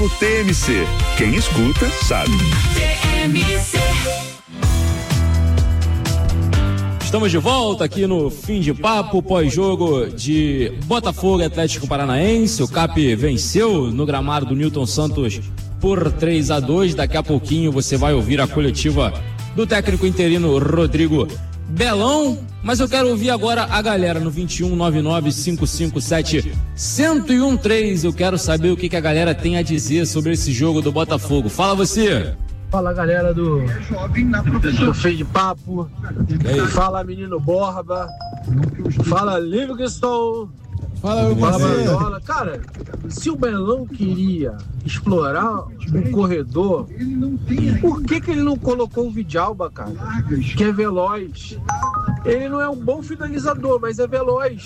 Grupo TMC. Quem escuta, sabe. TMC. Estamos de volta aqui no Fim de Papo, pós-jogo de Botafogo e Atlético Paranaense. O CAP venceu no gramado do Newton Santos por 3-2. Daqui a pouquinho você vai ouvir a coletiva do técnico interino Rodrigo Belão. Mas eu quero ouvir agora a galera no 2199-557-1013. Eu quero saber o que a galera tem a dizer sobre esse jogo do Botafogo. Fala você! Fala galera do Fim de Papo, fala menino Borba, fala Livingston, fala Bandola. Cara, se o Belão queria explorar o corredor, por que ele não colocou o Vidalba, cara? Que é veloz. Ele não é um bom finalizador, mas é veloz,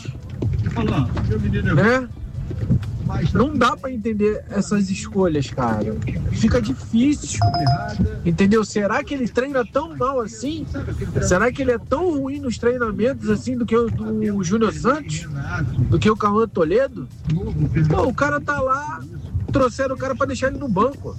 né? Não dá pra entender essas escolhas, cara. Fica difícil, entendeu? Será que ele treina tão mal assim? Será que ele é tão ruim nos treinamentos assim do que o do Júnior Santos? Do que o Cauã Toledo? Pô, o cara tá lá, trouxeram o cara pra deixar ele no banco.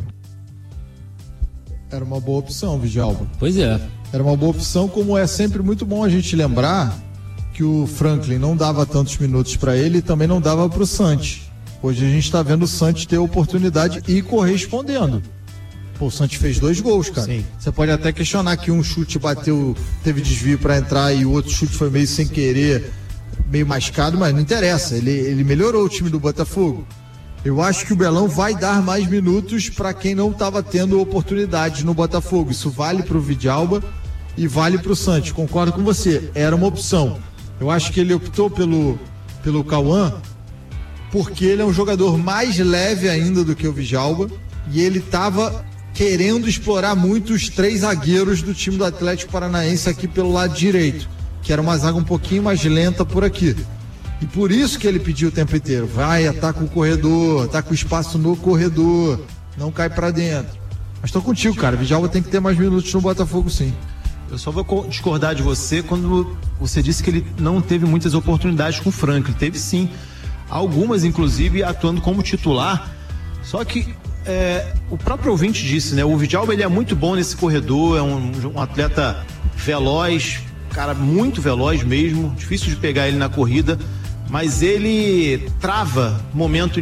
Era uma boa opção, Vidalba. Pois é. Era uma boa opção, como é sempre muito bom a gente lembrar que o Franklin não dava tantos minutos para ele e também não dava para o Santos. Hoje a gente está vendo o Santos ter a oportunidade e correspondendo. Pô, o Santos fez 2 gols, cara. Sim. Você pode até questionar que um chute bateu, teve desvio para entrar e o outro chute foi meio sem querer, meio mascado, mas não interessa. Ele melhorou o time do Botafogo. Eu acho que o Belão vai dar mais minutos para quem não estava tendo oportunidades no Botafogo. Isso vale para o Vidalba e vale para o Santos. Concordo com você. Era uma opção. Eu acho que ele optou pelo Cauã porque ele é um jogador mais leve ainda do que o Vidalba e ele estava querendo explorar muito os 3 zagueiros do time do Atlético Paranaense aqui pelo lado direito, que era uma zaga um pouquinho mais lenta por aqui. E por isso que ele pediu o tempo inteiro. Vai, ataca o corredor, ataca o espaço no corredor, não cai para dentro. Mas tô contigo, cara. O Vidalba tem que ter mais minutos no Botafogo, sim. Eu só vou discordar de você quando você disse que ele não teve muitas oportunidades com o Franklin. Teve sim, algumas inclusive atuando como titular. Só que o próprio ouvinte disse, né? O Vidalba ele é muito bom nesse corredor, é um atleta veloz, cara muito veloz mesmo, difícil de pegar ele na corrida, mas ele trava momento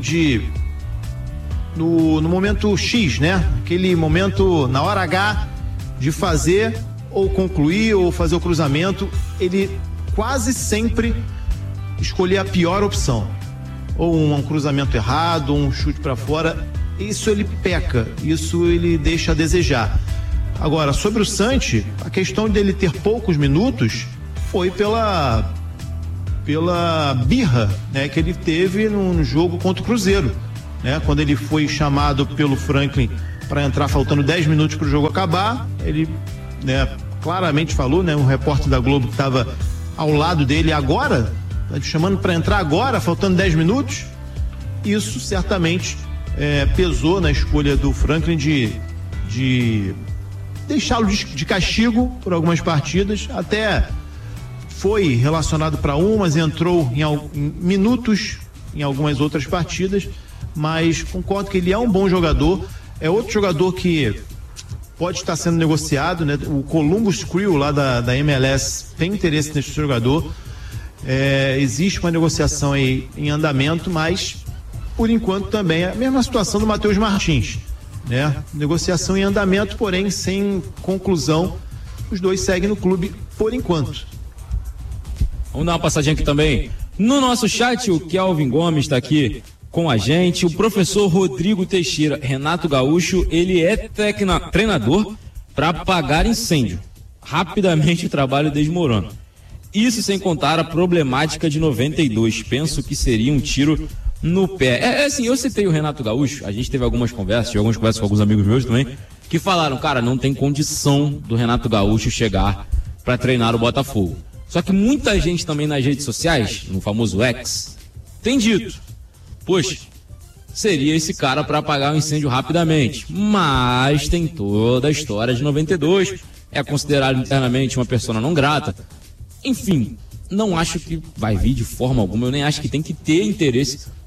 no momento X, né? Aquele momento na hora H de fazer ou concluir ou fazer o cruzamento, ele quase sempre escolhia a pior opção, ou um cruzamento errado, ou um chute para fora. Isso ele peca, isso ele deixa a desejar. Agora, sobre o Santos, a questão dele ter poucos minutos foi pela birra, né, que ele teve no jogo contra o Cruzeiro, né? Quando ele foi chamado pelo Franklin para entrar faltando 10 minutos para o jogo acabar, ele, né, claramente falou, né, um repórter da Globo que estava ao lado dele agora, tá te chamando para entrar agora, faltando 10 minutos. Isso certamente pesou na escolha do Franklin de deixá-lo de castigo por algumas partidas. Até foi relacionado para umas, entrou em minutos em algumas outras partidas, mas concordo que ele é um bom jogador. É outro jogador que pode estar sendo negociado, né? O Columbus Crew lá da MLS tem interesse nesse jogador. Existe uma negociação aí em andamento, mas por enquanto também é a mesma situação do Matheus Martins, né? Negociação em andamento, porém sem conclusão. Os dois seguem no clube por enquanto. Vamos dar uma passadinha aqui também no nosso chat. O Kelvin Gomes está aqui com a gente. O professor Rodrigo Teixeira, Renato Gaúcho, ele é treinador para apagar incêndio. Rapidamente o trabalho desmorona. Isso sem contar a problemática de 92. Penso que seria um tiro no pé. Assim, eu citei o Renato Gaúcho, a gente teve algumas conversas com alguns amigos meus também, que falaram, cara, não tem condição do Renato Gaúcho chegar para treinar o Botafogo. Só que muita gente também nas redes sociais, no famoso X, tem dito, poxa, seria esse cara para apagar o incêndio rapidamente. Mas tem toda a história de 92, é considerado internamente uma persona não grata. Enfim, não acho que vai vir de forma alguma, eu nem acho que tem que ter interesse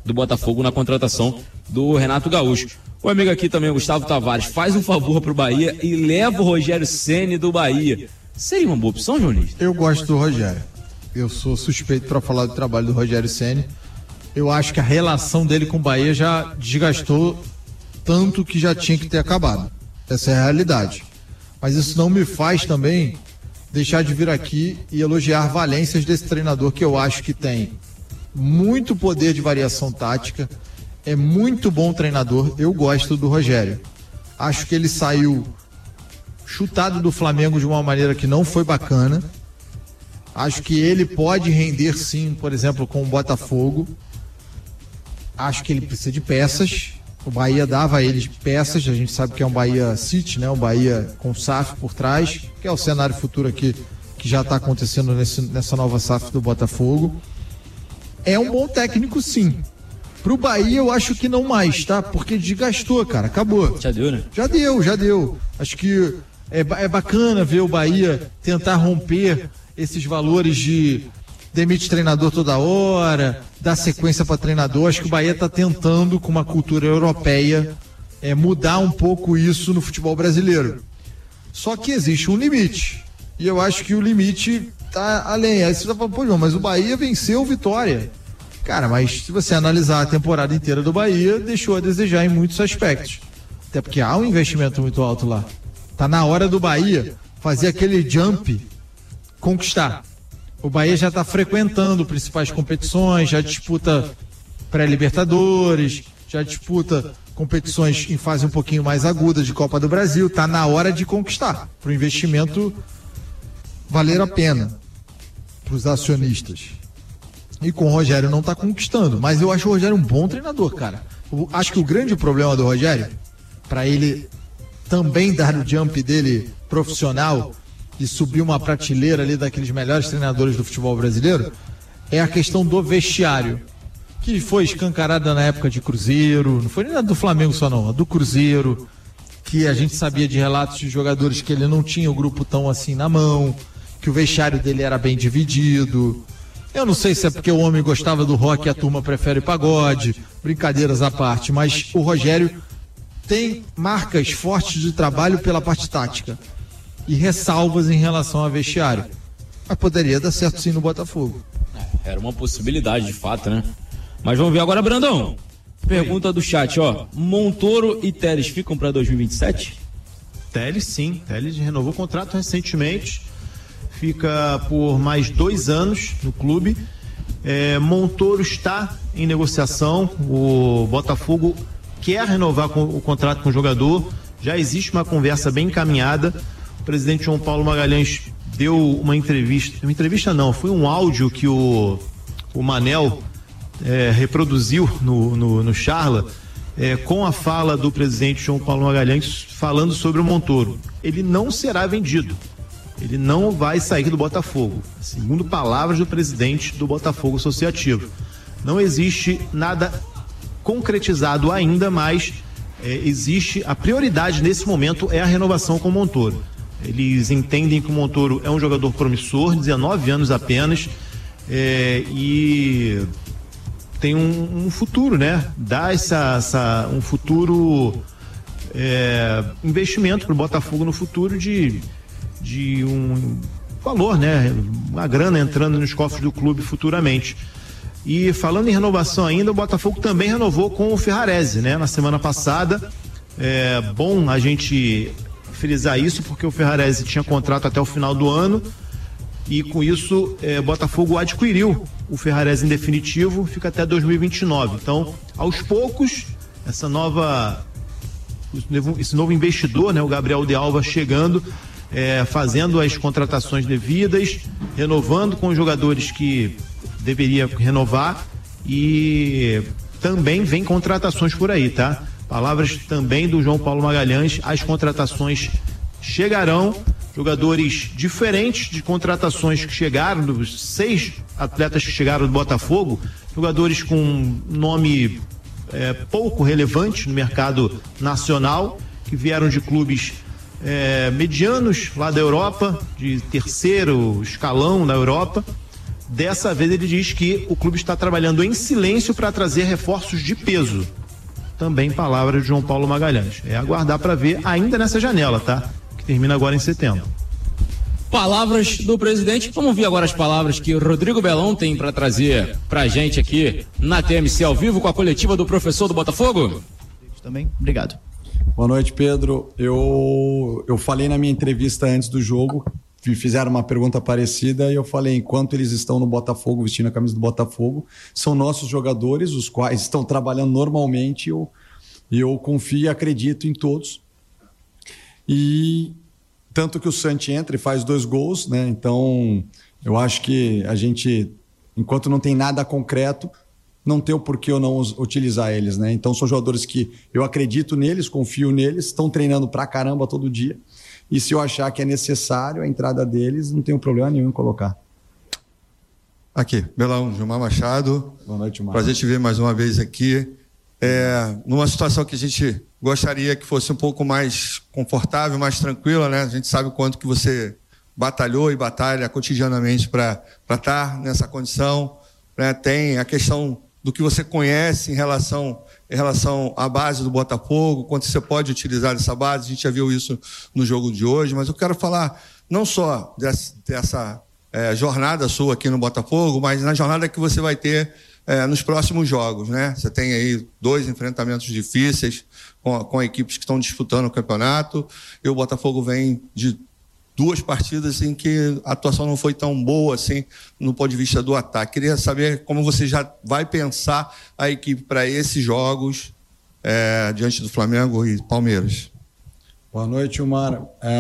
do Botafogo na contratação do Renato Gaúcho. O amigo aqui também, o Gustavo Tavares, faz um favor pro Bahia e leva o Rogério Ceni do Bahia. Seria uma boa opção, jornalista? Eu gosto do Rogério. Eu sou suspeito para falar do trabalho do Rogério Ceni. Eu acho que a relação dele com o Bahia já desgastou tanto que já tinha que ter acabado. Essa é a realidade. Mas isso não me faz também deixar de vir aqui e elogiar valências desse treinador, que eu acho que tem muito poder de variação tática, é muito bom treinador. Eu gosto do Rogério. Acho que ele saiu chutado do Flamengo de uma maneira que não foi bacana. Acho que ele pode render sim, por exemplo, com o Botafogo. Acho que ele precisa de peças. O Bahia dava a eles peças, a gente sabe que é um Bahia City, né? Um Bahia com SAF por trás, que é o cenário futuro aqui que já está acontecendo nessa nova SAF do Botafogo. É um bom técnico, sim. Pro Bahia eu acho que não mais, tá? Porque desgastou, cara, acabou. Já deu, né? Já deu. Acho que é bacana ver o Bahia tentar romper esses valores de demite treinador toda hora, dar sequência para treinador. Acho que o Bahia está tentando, com uma cultura europeia, mudar um pouco isso no futebol brasileiro. Só que existe um limite. E eu acho que o limite tá além. Aí você tá falando, pô, João, mas o Bahia venceu o Vitória. Cara, mas se você analisar a temporada inteira do Bahia, deixou a desejar em muitos aspectos. Até porque há um investimento muito alto lá. Tá na hora do Bahia fazer aquele jump, conquistar. O Bahia já está frequentando principais competições, já disputa pré-Libertadores, já disputa competições em fase um pouquinho mais aguda de Copa do Brasil. Está na hora de conquistar, para o investimento valer a pena para os acionistas. E com o Rogério não está conquistando, mas eu acho o Rogério um bom treinador, cara. Eu acho que o grande problema do Rogério, para ele também dar o jump dele profissional e subir uma prateleira ali daqueles melhores treinadores do futebol brasileiro, é a questão do vestiário, que foi escancarada na época de Cruzeiro, não foi nem do Flamengo só não, a do Cruzeiro, que a gente sabia de relatos de jogadores que ele não tinha o grupo tão assim na mão, que o vestiário dele era bem dividido. Eu não sei se é porque o homem gostava do rock e a turma prefere pagode, brincadeiras à parte, mas o Rogério tem marcas fortes de trabalho pela parte tática e ressalvas em relação ao vestiário. Mas poderia dar certo sim no Botafogo. Era uma possibilidade, de fato, né? Mas vamos ver agora, Brandão. Pergunta do chat, ó. Montoro e Telles ficam para 2027? Telles sim. Telles renovou o contrato recentemente. Fica por mais 2 anos no clube. Montoro está em negociação. O Botafogo quer renovar o contrato com o jogador. Já existe uma conversa bem encaminhada. O presidente João Paulo Magalhães deu uma entrevista não, foi um áudio que o Manel reproduziu no Charla, com a fala do presidente João Paulo Magalhães falando sobre o Montoro. Ele não será vendido, ele não vai sair do Botafogo, segundo palavras do presidente do Botafogo Associativo. Não existe nada concretizado ainda, mas existe a prioridade nesse momento é a renovação com o Montoro. Eles entendem que o Montoro é um jogador promissor, 19 anos apenas, e tem um futuro, né? Dá um futuro investimento para o Botafogo no futuro de um valor, né? Uma grana entrando nos cofres do clube futuramente. E falando em renovação ainda, o Botafogo também renovou com o Ferrarese, né? Na semana passada. É bom a gente frisar isso, porque o Ferrarese tinha contrato até o final do ano e com isso o Botafogo adquiriu o Ferrarese em definitivo, fica até 2029. Então, aos poucos, esse novo investidor, né, o Gabriel de Alva, chegando, fazendo as contratações devidas, renovando com os jogadores que deveria renovar, e também vem contratações por aí, tá? Palavras também do João Paulo Magalhães, as contratações chegarão, jogadores diferentes de contratações que chegaram, dos 6 atletas que chegaram do Botafogo, jogadores com nome pouco relevante no mercado nacional, que vieram de clubes medianos lá da Europa, de terceiro escalão na Europa, Dessa vez ele diz que o clube está trabalhando em silêncio para trazer reforços de peso. Também palavra de João Paulo Magalhães. É aguardar para ver ainda nessa janela, tá? Que termina agora em setembro. Palavras do presidente. Vamos ouvir agora as palavras que o Rodrigo Belão tem para trazer pra gente aqui na TMC ao vivo com a coletiva do professor do Botafogo. Também, obrigado. Boa noite, Pedro. Eu falei na minha entrevista antes do jogo, fizeram uma pergunta parecida e eu falei, enquanto eles estão no Botafogo, vestindo a camisa do Botafogo, são nossos jogadores, os quais estão trabalhando normalmente, e eu confio e acredito em todos. E tanto que o Santi entra e faz 2 gols, né? Então eu acho que a gente, enquanto não tem nada concreto, não tem o porquê eu não utilizar eles, né? Então são jogadores que eu acredito neles, confio neles, estão treinando pra caramba todo dia. E se eu achar que é necessário a entrada deles, não tenho problema nenhum em colocar. Aqui, Belão, Gilmar Machado. Boa noite, Gilmar. Prazer te ver mais uma vez aqui. Numa situação que a gente gostaria que fosse um pouco mais confortável, mais tranquila, né? A gente sabe o quanto que você batalhou e batalha cotidianamente para estar nessa condição, né? Tem a questão do que você conhece em relação à base do Botafogo, quanto você pode utilizar essa base, a gente já viu isso no jogo de hoje, mas eu quero falar não só dessa jornada sua aqui no Botafogo, mas na jornada que você vai ter nos próximos jogos, né? Você tem aí 2 enfrentamentos difíceis com equipes que estão disputando o campeonato, e o Botafogo vem de 2 partidas em que a atuação não foi tão boa assim no ponto de vista do ataque. Queria saber como você já vai pensar a equipe para esses jogos diante do Flamengo e Palmeiras. Boa noite, Gilmar.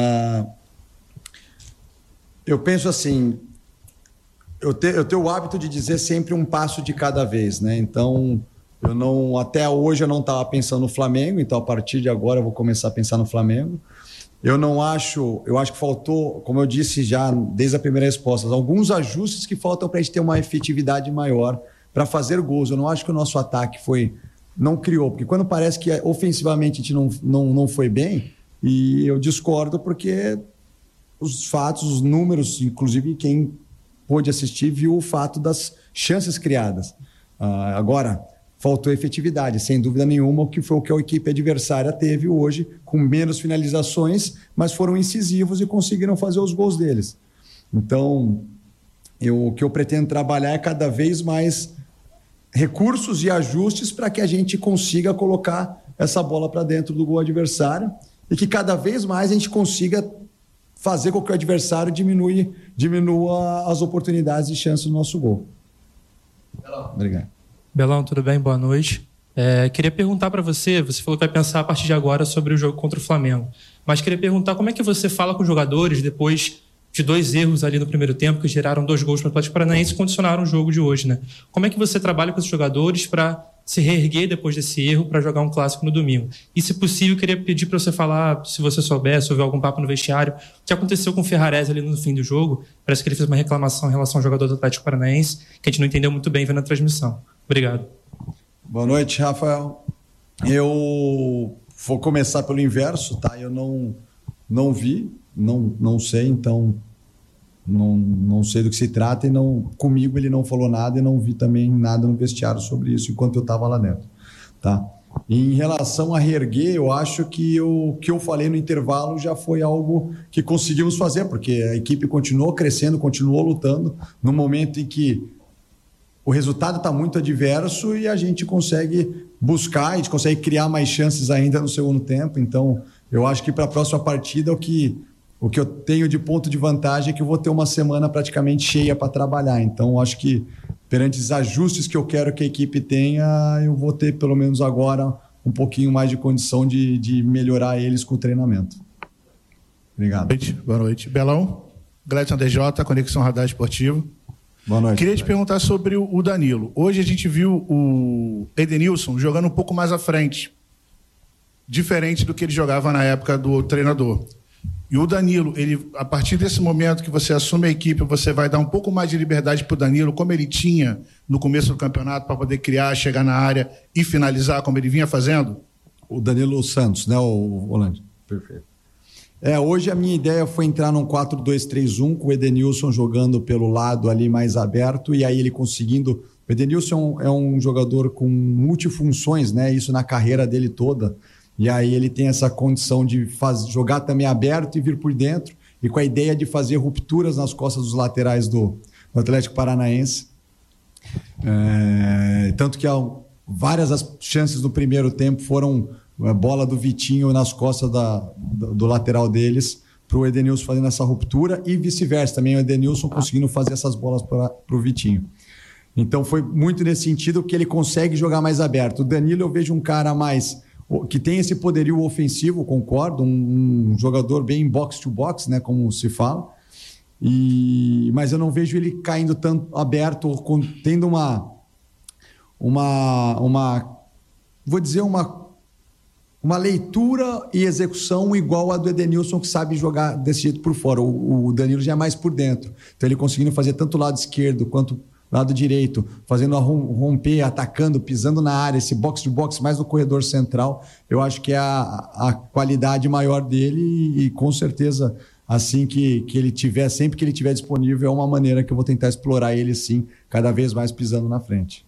Eu penso assim, eu tenho o hábito de dizer sempre um passo de cada vez, né? Então, até hoje eu não estava pensando no Flamengo, então a partir de agora eu vou começar a pensar no Flamengo. Eu acho que faltou, como eu disse já desde a primeira resposta, alguns ajustes que faltam para a gente ter uma efetividade maior para fazer gols. Eu não acho que o nosso ataque não criou, porque quando parece que ofensivamente a gente não foi bem, e eu discordo porque os fatos, os números, inclusive quem pôde assistir viu o fato das chances criadas. Agora, faltou efetividade, sem dúvida nenhuma, que foi o que a equipe adversária teve hoje, com menos finalizações, mas foram incisivos e conseguiram fazer os gols deles. Então, o que eu pretendo trabalhar é cada vez mais recursos e ajustes para que a gente consiga colocar essa bola para dentro do gol adversário e que cada vez mais a gente consiga fazer com que o adversário diminua as oportunidades e chances do nosso gol. Obrigado. Belão, tudo bem? Boa noite. Queria perguntar para você falou que vai pensar a partir de agora sobre o jogo contra o Flamengo, mas queria perguntar como é que você fala com os jogadores depois de 2 erros ali no primeiro tempo que geraram 2 gols para o Atlético Paranaense e condicionaram o jogo de hoje, né? Como é que você trabalha com os jogadores para se reerguer depois desse erro para jogar um clássico no domingo? E, se possível, queria pedir para você falar, se você souber, se houver algum papo no vestiário, o que aconteceu com o Ferrarese ali no fim do jogo. Parece que ele fez uma reclamação em relação ao jogador do Atlético Paranaense, que a gente não entendeu muito bem vendo a transmissão. Obrigado. Boa noite, Rafael. Eu vou começar pelo inverso, tá? Eu não vi, não sei, então não sei do que se trata, e comigo ele não falou nada e não vi também nada no vestiário sobre isso enquanto eu estava lá dentro, tá? E em relação a reerguer, eu acho que o que eu falei no intervalo já foi algo que conseguimos fazer, porque a equipe continuou crescendo, continuou lutando no momento em que o resultado está muito adverso e a gente consegue buscar, a gente consegue criar mais chances ainda no segundo tempo. Então, eu acho que para a próxima partida o que eu tenho de ponto de vantagem é que eu vou ter uma semana praticamente cheia para trabalhar. Então, acho que perante os ajustes que eu quero que a equipe tenha, eu vou ter, pelo menos agora, um pouquinho mais de condição de melhorar eles com o treinamento. Obrigado. Boa noite. Belão, Gledson DJ, Conexão Radar Esportivo. Boa noite. Queria te perguntar sobre o Danilo. Hoje a gente viu o Edenilson jogando um pouco mais à frente, diferente do que ele jogava na época do treinador. E o Danilo, a partir desse momento que você assume a equipe, você vai dar um pouco mais de liberdade para o Danilo, como ele tinha no começo do campeonato, para poder criar, chegar na área e finalizar, como ele vinha fazendo? O Danilo Santos, né, o volante? Perfeito. Hoje a minha ideia foi entrar num 4-2-3-1 com o Edenilson jogando pelo lado ali mais aberto e aí ele conseguindo... O Edenilson é um jogador com multifunções, né? Isso na carreira dele toda. E aí ele tem essa condição de jogar também aberto e vir por dentro e com a ideia de fazer rupturas nas costas dos laterais do Atlético Paranaense. Tanto que várias as chances do primeiro tempo foram a bola do Vitinho nas costas do lateral deles para o Edenilson fazendo essa ruptura e vice-versa. Também o Edenilson conseguindo fazer essas bolas para o Vitinho. Então foi muito nesse sentido que ele consegue jogar mais aberto. O Danilo eu vejo um cara mais... que tem esse poderio ofensivo, concordo, um jogador bem box-to-box, né, como se fala, mas eu não vejo ele caindo tanto aberto, tendo uma leitura e execução igual a do Edenilson, que sabe jogar desse jeito por fora. O Danilo já é mais por dentro, então ele conseguindo fazer tanto o lado esquerdo quanto lado direito, fazendo a romper, atacando, pisando na área, esse box-to-box mais no corredor central, eu acho que é a qualidade maior dele e com certeza, assim que ele tiver, sempre que ele tiver disponível, é uma maneira que eu vou tentar explorar ele sim, cada vez mais pisando na frente.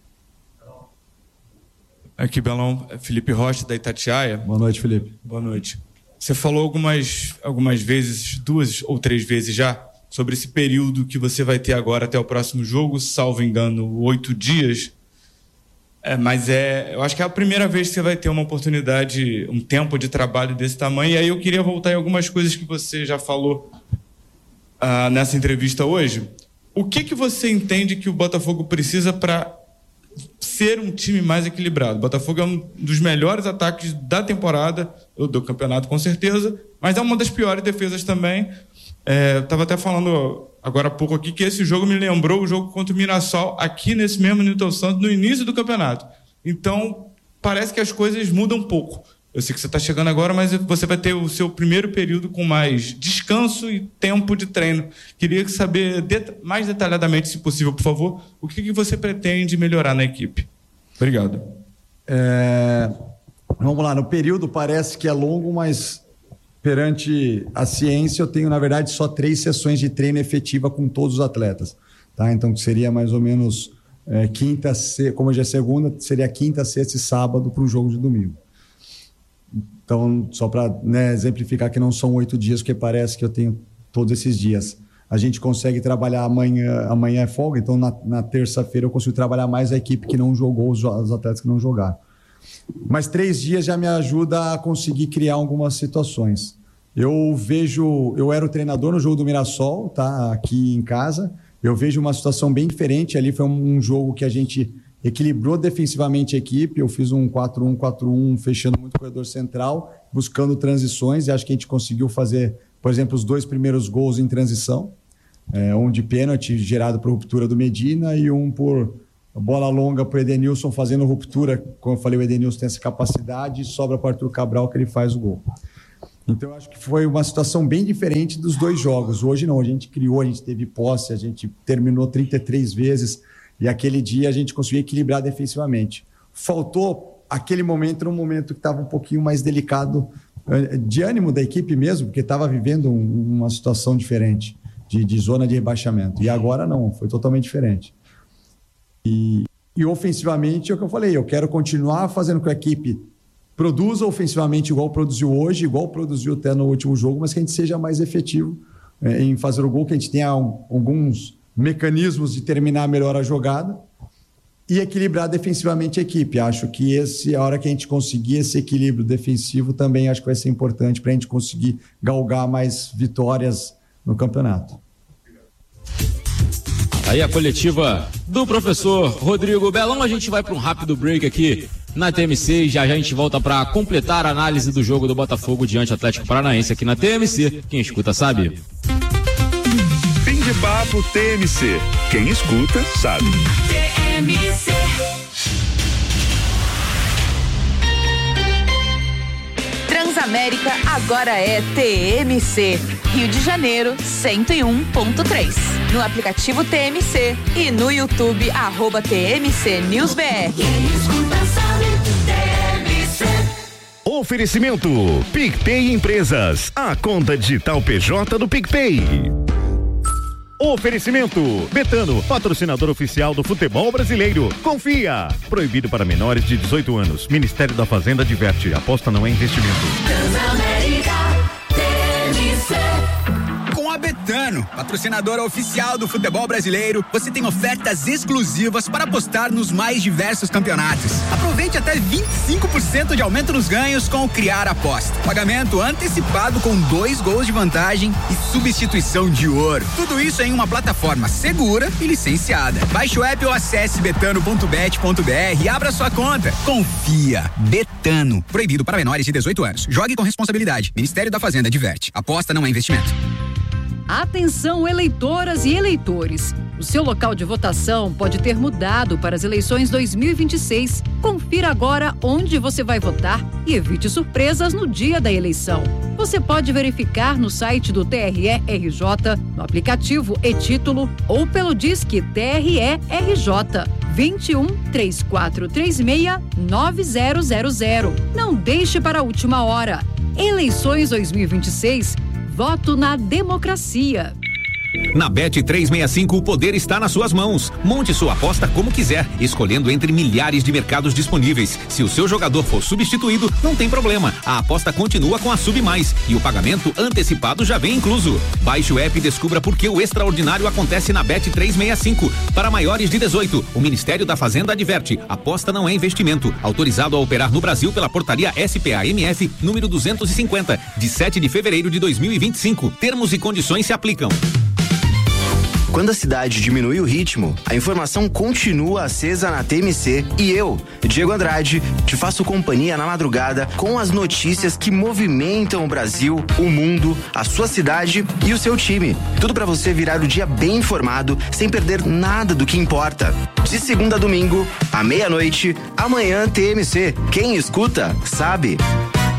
Aqui, Belão, Felipe Rocha, da Itatiaia. Boa noite, Felipe. Boa noite. Você falou algumas vezes, 2 ou 3 vezes já, sobre esse período que você vai ter agora até o próximo jogo, salvo engano, 8 dias. Mas eu acho que é a primeira vez que você vai ter uma oportunidade, um tempo de trabalho desse tamanho. E aí eu queria voltar em algumas coisas que você já falou nessa entrevista hoje. O que você entende que o Botafogo precisa para ser um time mais equilibrado? O Botafogo é um dos melhores ataques da temporada, do campeonato com certeza, mas é uma das piores defesas também. Eu estava até falando agora há pouco aqui que esse jogo me lembrou o jogo contra o Mirassol aqui nesse mesmo Newton Santos no início do campeonato. Então, parece que as coisas mudam um pouco. Eu sei que você está chegando agora, mas você vai ter o seu primeiro período com mais descanso e tempo de treino. Queria saber mais detalhadamente, se possível, por favor, o que você pretende melhorar na equipe. Obrigado. Vamos lá, no período parece que é longo, mas... perante a ciência, eu tenho, na verdade, só 3 sessões de treino efetiva com todos os atletas. Tá? Então, seria mais ou menos quinta, como hoje é segunda, seria quinta, sexta e sábado para o jogo de domingo. Então, só para exemplificar que não são 8 dias, porque parece que eu tenho todos esses dias. A gente consegue trabalhar amanhã é folga, então na terça-feira eu consigo trabalhar mais a equipe que não jogou, os atletas que não jogaram. Mas 3 dias já me ajuda a conseguir criar algumas situações. Eu era o treinador no jogo do Mirassol, tá? Aqui em casa. Eu vejo uma situação bem diferente. Ali foi um jogo que a gente equilibrou defensivamente a equipe. Eu fiz um 4-1-4-1, fechando muito o corredor central, buscando transições. E acho que a gente conseguiu fazer, por exemplo, os 2 primeiros gols em transição. Um de pênalti gerado por ruptura do Medina e um por... bola longa para o Edenilson fazendo ruptura. Como eu falei, o Edenilson tem essa capacidade e sobra para o Arthur Cabral que ele faz o gol. Então, eu acho que foi uma situação bem diferente dos 2 jogos. Hoje não, a gente criou, a gente teve posse, a gente terminou 33 vezes e aquele dia a gente conseguiu equilibrar defensivamente. Faltou aquele momento, era um momento que estava um pouquinho mais delicado de ânimo da equipe mesmo, porque estava vivendo uma situação diferente de zona de rebaixamento. E agora não, foi totalmente diferente. E ofensivamente, é o que eu falei, eu quero continuar fazendo com que a equipe produza ofensivamente igual produziu hoje, igual produziu até no último jogo, mas que a gente seja mais efetivo em fazer o gol, que a gente tenha alguns mecanismos de terminar melhor a jogada e equilibrar defensivamente a equipe. Acho que a hora que a gente conseguir esse equilíbrio defensivo também acho que vai ser importante para a gente conseguir galgar mais vitórias no campeonato. Aí a coletiva do professor Rodrigo Belão. A gente vai para um rápido break aqui na TMC e já a gente volta para completar a análise do jogo do Botafogo diante do Atlético Paranaense aqui na TMC. Quem escuta sabe. Fim de papo TMC. Quem escuta sabe. TMC. Transamérica agora é TMC. Rio de Janeiro 101.3. No aplicativo TMC e no YouTube @TMC News BR. Oferecimento PicPay Empresas, a conta digital PJ do PicPay. Oferecimento Betano, patrocinador oficial do futebol brasileiro. Confia. Proibido para menores de 18 anos. Ministério da Fazenda adverte. Aposta não é investimento. Com a Betano, patrocinadora oficial do futebol brasileiro, você tem ofertas exclusivas para apostar nos mais diversos campeonatos. Aproveite até 25% de aumento nos ganhos com o Criar Aposta. Pagamento antecipado com 2 gols de vantagem e substituição de ouro. Tudo isso em uma plataforma segura e licenciada. Baixe o app ou acesse betano.bet.br e abra sua conta. Confia. Betano. Proibido para menores de 18 anos. Jogue com responsabilidade. Ministério da Fazenda adverte. Aposta não é investimento. Atenção, eleitoras e eleitores. O seu local de votação pode ter mudado para as eleições 2026. Confira agora onde você vai votar e evite surpresas no dia da eleição. Você pode verificar no site do TRE-RJ, no aplicativo e-Título ou pelo Disque TRE-RJ 21 3436 9000. Não deixe para a última hora. Eleições 2026. Voto na democracia. Na Bet365 o poder está nas suas mãos. Monte sua aposta como quiser, escolhendo entre milhares de mercados disponíveis. Se o seu jogador for substituído, não tem problema. A aposta continua com a Sub Mais e o pagamento antecipado já vem incluso. Baixe o app e descubra por que o extraordinário acontece na Bet365. Para maiores de 18, o Ministério da Fazenda adverte. Aposta não é investimento. Autorizado a operar no Brasil pela portaria SPA-MF número 250, de 7 de fevereiro de 2025. Termos e condições se aplicam. Quando a cidade diminui o ritmo, a informação continua acesa na TMC e eu, Diego Andrade, te faço companhia na madrugada com as notícias que movimentam o Brasil, o mundo, a sua cidade e o seu time. Tudo para você virar o dia bem informado, sem perder nada do que importa. De segunda a domingo, à meia-noite, amanhã TMC. Quem escuta, sabe.